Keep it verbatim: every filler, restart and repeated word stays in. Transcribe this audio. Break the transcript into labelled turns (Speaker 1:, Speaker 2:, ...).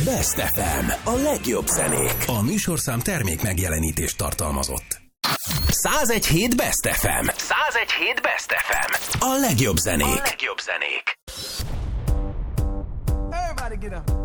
Speaker 1: Best ef em, a legjobb zenék. A műsorszám termék megjelenítést tartalmazott. százegy hét Best ef em. százegy hét Best ef em. A legjobb zenék. A legjobb zenék.
Speaker 2: Everybody get up.